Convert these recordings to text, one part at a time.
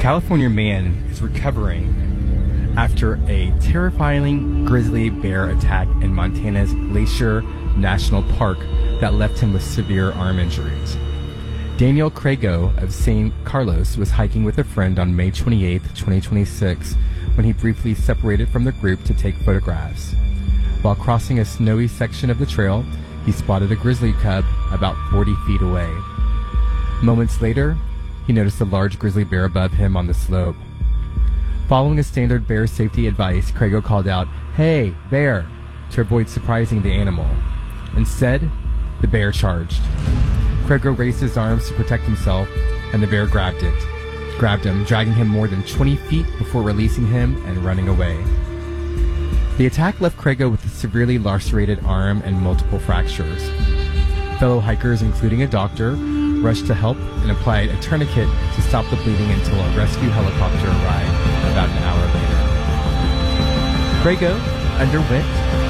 California man is recovering after a terrifying grizzly bear attack in Montana's Glacier National Park that left him with severe arm injuries. Daniel Crago of San Carlos was hiking with a friend on May 28, 2026, when he briefly separated from the group to take photographs. While crossing a snowy section of the trail, he spotted a grizzly cub about 40 feet away. Moments later, he noticed a large grizzly bear above him on the slope. Following a standard bear safety advice, Crago called out, "Hey, bear," to avoid surprising the animal. Instead, the bear charged. Crago raised his arms to protect himself, and the bear grabbed him, dragging him more than 20 feet before releasing him and running away. The attack left Crago with a severely lacerated arm and multiple fractures. Fellow hikers, including a doctor, rushed to help and applied a tourniquet to stop the bleeding until a rescue helicopter arrived about an hour later. Crago underwent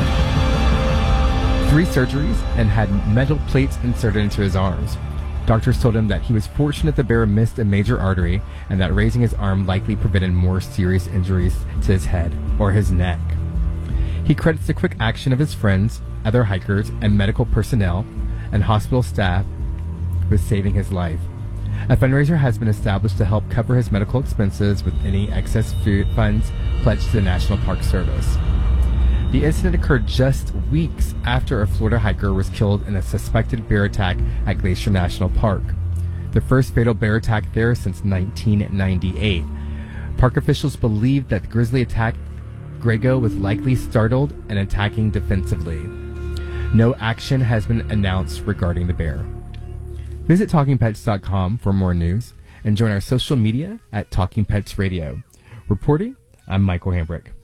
3 surgeries and had metal plates inserted into his arms. Doctors told him that he was fortunate the bear missed a major artery and that raising his arm likely prevented more serious injuries to his head or his neck. He credits the quick action of his friends, other hikers, and medical personnel and hospital staff with saving his life. A fundraiser has been established to help cover his medical expenses with any excess food funds pledged to the National Park Service. The incident occurred just weeks after a Florida hiker was killed in a suspected bear attack at Glacier National Park, the first fatal bear attack there since 1998. Park officials believed that the grizzly attacked Crago was likely startled and attacking defensively. No action has been announced regarding the bear. Visit TalkingPets.com for more news and join our social media at Talking Pets Radio. Reporting, I'm Michael Hambrick.